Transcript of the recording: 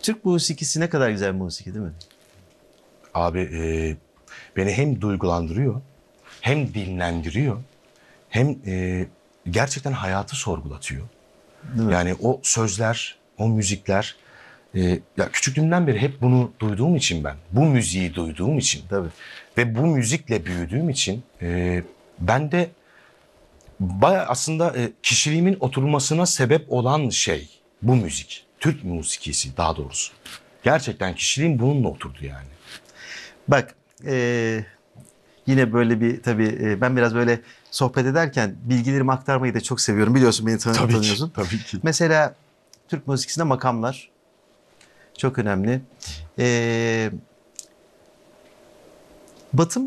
Türk musikisi ne kadar güzel bir musiki değil mi? Abi beni hem duygulandırıyor, hem dinlendiriyor, hem gerçekten hayatı sorgulatıyor. Değil mi? Yani o sözler, o müzikler, ya küçüklüğümden beri hep bunu duyduğum için ben, bu müziği duyduğum için Tabii. ve bu müzikle büyüdüğüm için ben de baya aslında kişiliğimin oturmasına sebep olan şey bu müzik. Türk musikisi daha doğrusu. Gerçekten kişiliğim bununla oturdu yani. Bak yine böyle bir tabii ben biraz böyle sohbet ederken bilgilerimi aktarmayı da çok seviyorum. Biliyorsun beni Tabii ki, tanıyorsun. tabii ki. Mesela Türk musikisinde makamlar çok önemli. Batı